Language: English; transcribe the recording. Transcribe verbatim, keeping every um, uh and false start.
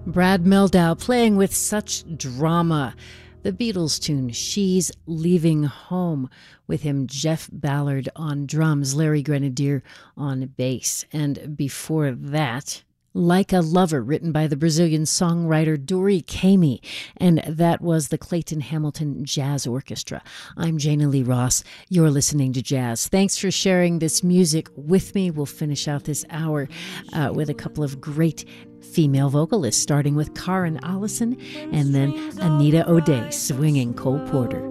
Brad Mehldau playing with such drama. The Beatles tune, She's Leaving Home, with him Jeff Ballard on drums, Larry Grenadier on bass. And before that, Like a Lover, written by the Brazilian songwriter Dori Caymmi, and that was the Clayton Hamilton Jazz Orchestra. I'm Jana Lee Ross. You're listening to Jazz. Thanks for sharing this music with me. We'll finish out this hour uh, with a couple of great female vocalists, starting with Karen Allison and then Anita O'Day swinging Cole Porter.